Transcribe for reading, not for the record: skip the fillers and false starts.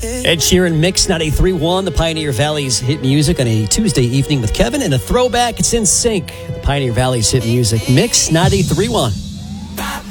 Ed Sheeran Mix 93.1, the Pioneer Valley's hit music on a Tuesday evening with Kevin, and a throwback. It's In Sync, the Pioneer Valley's hit music Mix 93.1.